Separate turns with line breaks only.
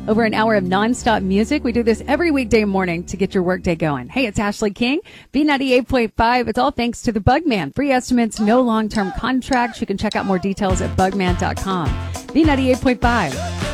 Over an hour of nonstop music. We do this every weekday morning to get your workday going. Hey, it's Ashley King, B98.5. It's all thanks to the Bugman. Free estimates, no long-term contracts. You can check out more details at bugman.com. B98.5.